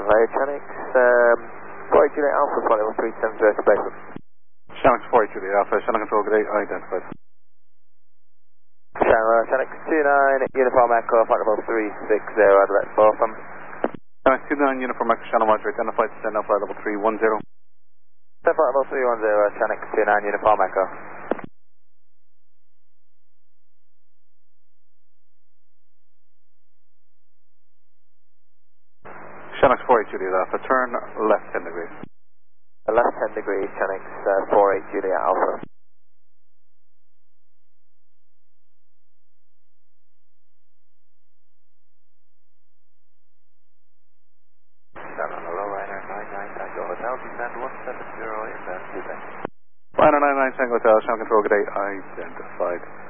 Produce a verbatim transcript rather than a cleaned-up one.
runway, Channix, um, four eight Juliet Alpha, flight level three seven zero to base. Channix four eight Juliet Alpha, Channel Control Good eight, identified. Channel, Channix two nine, Uniform Echo, flight level three six zero, Adelaide four from. Channix two nine, Uniform Echo, Channel Roger, identified, send now flight level three one zero. Flight level three one zero, Channix two nine, Uniform Echo. Channix four eight Juliet Alpha, turn left ten degrees. Left ten degrees, Channix uh, four eight Juliet Alpha. Seven, hello, Ryder nine nine Tango Hotel, descend one seven zero, inbound, descend. Ryder nine nine Tango Hotel, Channel Control Good eight, identified.